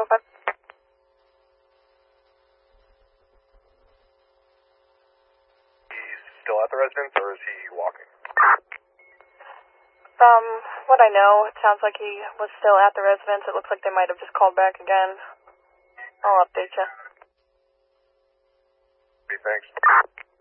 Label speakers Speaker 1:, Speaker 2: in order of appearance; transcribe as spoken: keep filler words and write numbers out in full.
Speaker 1: oh five.
Speaker 2: He's still at the residence, or is he walking?
Speaker 1: From what I know, it sounds like he was still at the residence. It looks like they might have just called back again. I'll update you.
Speaker 2: Thanks.